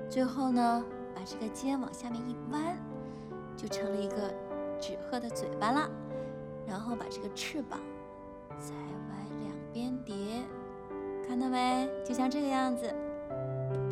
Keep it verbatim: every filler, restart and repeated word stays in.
最后呢，把这个尖往下面一弯，就成了一个纸鹤的嘴巴了。然后把这个翅膀再往两边叠，看到没？就像这个样子。